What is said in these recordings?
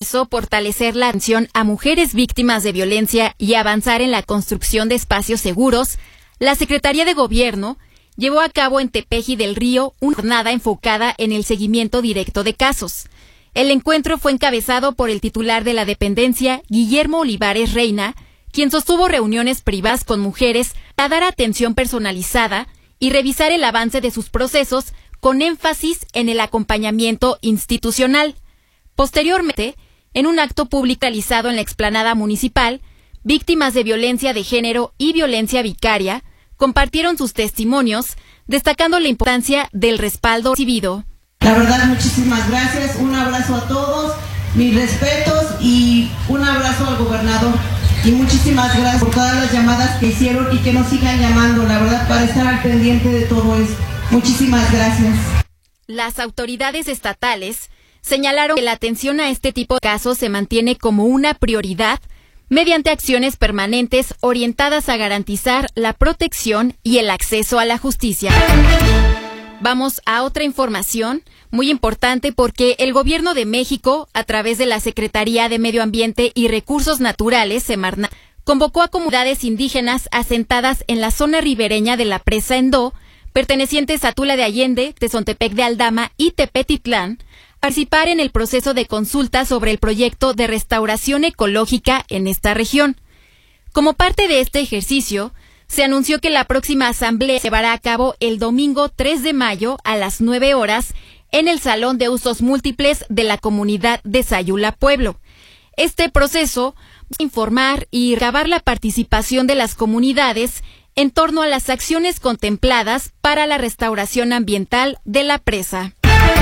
fortalecer la atención a mujeres víctimas de violencia y avanzar en la construcción de espacios seguros, la Secretaría de Gobierno llevó a cabo en Tepeji del Río una jornada enfocada en el seguimiento directo de casos. El encuentro fue encabezado por el titular de la dependencia, Guillermo Olivares Reina, quien sostuvo reuniones privadas con mujeres para dar atención personalizada y revisar el avance de sus procesos con énfasis en el acompañamiento institucional. Posteriormente, en un acto público realizado en la explanada municipal, víctimas de violencia de género y violencia vicaria compartieron sus testimonios, destacando la importancia del respaldo recibido. La verdad, muchísimas gracias, un abrazo a todos, mis respetos y un abrazo al gobernador. Y muchísimas gracias por todas las llamadas que hicieron y que nos sigan llamando, la verdad, para estar al pendiente de todo esto. Muchísimas gracias. Las autoridades estatales señalaron que la atención a este tipo de casos se mantiene como una prioridad mediante acciones permanentes orientadas a garantizar la protección y el acceso a la justicia. Vamos a otra información muy importante porque el Gobierno de México, a través de la Secretaría de Medio Ambiente y Recursos Naturales, Semarnat, convocó a comunidades indígenas asentadas en la zona ribereña de la presa Endó, pertenecientes a Tula de Allende, Tezontepec de Aldama y Tepetitlán, a participar en el proceso de consulta sobre el proyecto de restauración ecológica en esta región. Como parte de este ejercicio, se anunció que la próxima asamblea se llevará a cabo el domingo 3 de mayo a las 9 horas en el Salón de Usos Múltiples de la comunidad de Sayula Pueblo. Este proceso va a informar y recabar la participación de las comunidades en torno a las acciones contempladas para la restauración ambiental de la presa.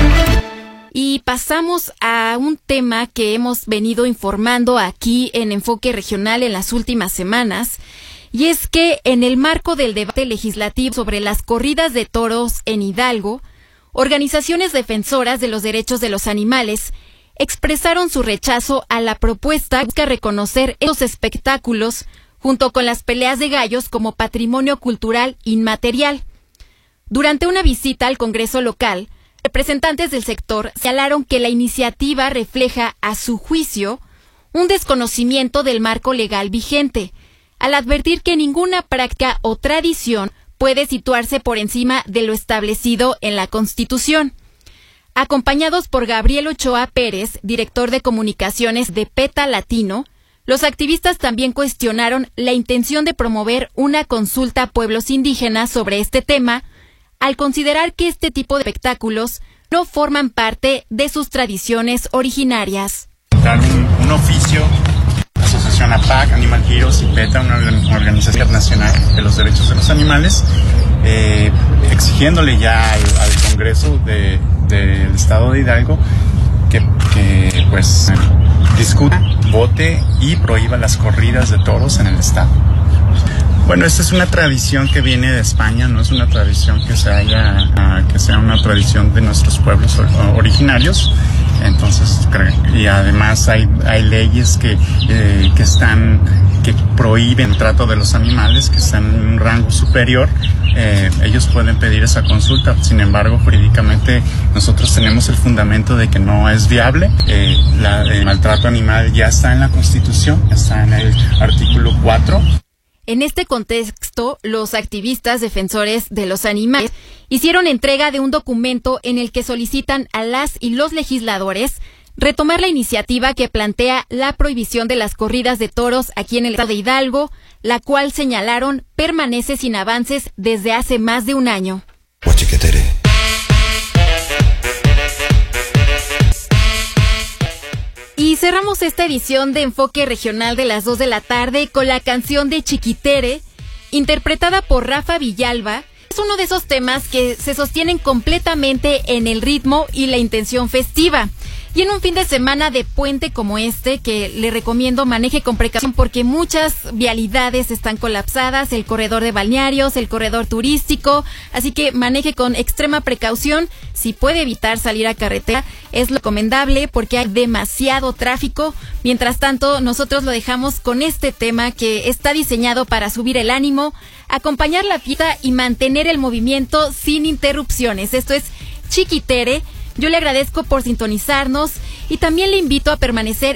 Y pasamos a un tema que hemos venido informando aquí en Enfoque Regional en las últimas semanas, y es que en el marco del debate legislativo sobre las corridas de toros en Hidalgo, organizaciones defensoras de los derechos de los animales expresaron su rechazo a la propuesta que busca reconocer estos espectáculos junto con las peleas de gallos como patrimonio cultural inmaterial. Durante una visita al Congreso local, representantes del sector señalaron que la iniciativa refleja, a su juicio, un desconocimiento del marco legal vigente, al advertir que ninguna práctica o tradición puede situarse por encima de lo establecido en la Constitución. Acompañados por Gabriel Ochoa Pérez, director de comunicaciones de PETA Latino, los activistas también cuestionaron la intención de promover una consulta a pueblos indígenas sobre este tema, al considerar que este tipo de espectáculos no forman parte de sus tradiciones originarias. Un oficio, Asociación APAC, Animal Heroes y PETA, una organización internacional de los derechos de los animales, exigiéndole ya al Congreso del Estado de Hidalgo que pues discuta, vote y prohíba las corridas de toros en el Estado. Bueno, esta es una tradición que viene de España, no es una tradición que sea una tradición de nuestros pueblos originarios. Entonces, y además hay leyes que prohíben el trato de los animales, que están en un rango superior. Ellos pueden pedir esa consulta. Sin embargo, jurídicamente nosotros tenemos el fundamento de que no es viable. El maltrato animal ya está en la Constitución, está en el artículo 4. En este contexto, los activistas defensores de los animales hicieron entrega de un documento en el que solicitan a las y los legisladores retomar la iniciativa que plantea la prohibición de las corridas de toros aquí en el estado de Hidalgo, la cual señalaron permanece sin avances desde hace más de un año. Y cerramos esta edición de Enfoque Regional de las 2 de la tarde con la canción de Chiquitere, interpretada por Rafa Villalba. Es uno de esos temas que se sostienen completamente en el ritmo y la intención festiva. Y en un fin de semana de puente como este, que le recomiendo maneje con precaución porque muchas vialidades están colapsadas, el corredor de balnearios, el corredor turístico, así que maneje con extrema precaución. Si puede evitar salir a carretera, es lo recomendable porque hay demasiado tráfico. Mientras tanto, nosotros lo dejamos con este tema que está diseñado para subir el ánimo, acompañar la fiesta y mantener el movimiento sin interrupciones. Esto es Chiquitere. Yo le agradezco por sintonizarnos y también le invito a permanecer